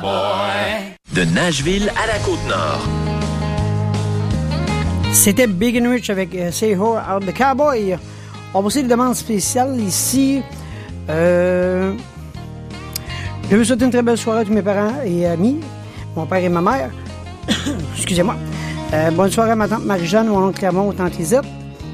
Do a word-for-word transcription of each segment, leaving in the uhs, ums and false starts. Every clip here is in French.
Cowboy. De Nashville à la Côte-Nord. C'était Big and Rich avec euh, Say Ho Out the Cowboy. On va aussi des demandes spéciales ici. Euh, je veux souhaiter une très belle soirée à tous mes parents et amis, mon père et ma mère. Excusez-moi. Euh, bonne soirée à ma tante Marie-Jeanne, mon oncle Clermont, tante Lisette.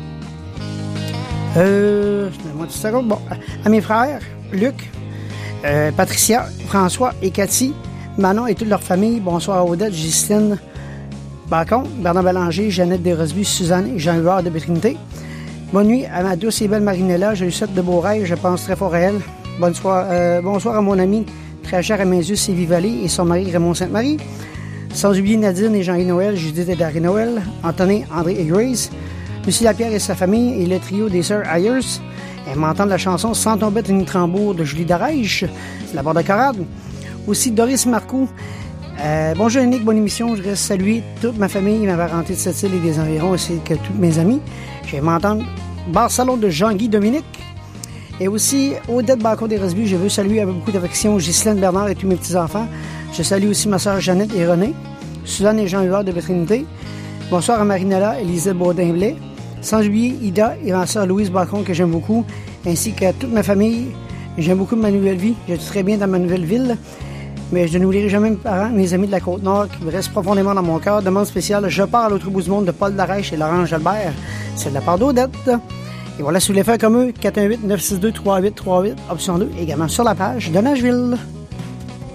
Euh, moi une seconde. Bon, à mes frères, Luc, euh, Patricia, François et Cathy, Manon et toute leur famille. Bonsoir à Odette, Justine Bacon, Bernard Bélanger, Jeannette Desrosby, Suzanne et Jean Huard de Bétrinité. Bonne nuit à ma douce et belle Marinella. Je lui souhaite de beaux rêves. Je pense très fort à elle. Bonne soirée, euh, bonsoir à mon ami très cher à mes yeux, Sylvie Vallée et son mari Raymond Sainte-Marie. Sans oublier Nadine et Jean-Yves Noël, Judith et Darry Noël, Anthony, André et Grace, Lucie Lapierre et sa famille et le trio des sœurs Ayers. Elle m'entend la chanson Sans tomber une Trambour de Julie Darèche, c'est la bande de Corade. Aussi Doris Marcoux. Euh, bonjour Nick, bonne émission. Je reste saluer toute ma famille, ma parenté de cette île et des environs, ainsi que tous mes amis. Je vais m'entendre Bar Salon de Jean-Guy Dominique. Et aussi Odette Bacon des Resby. Je veux saluer avec beaucoup d'affection Ghislaine Bernard et tous mes petits-enfants. Je salue aussi ma soeur Jeannette et René, Suzanne et Jean Huard de Bétrinité. Bonsoir à Marinella, Élisée Baudin-Blais. Sans oublier Ida et ma soeur Louise Bacon que j'aime beaucoup, ainsi qu'à toute ma famille. J'aime beaucoup ma nouvelle vie. Je suis très bien dans ma nouvelle ville. Mais je n'oublierai jamais mes parents, mes amis de la Côte-Nord qui me restent profondément dans mon cœur. Demande spéciale, je pars à l'autre bout du monde de Paul Darèche et Laurent Jalbert. C'est de la part d'Odette. Et voilà, si vous voulez faire comme eux, quatre un huit neuf six deux trois huit trois huit, option deux, également sur la page de Nashville.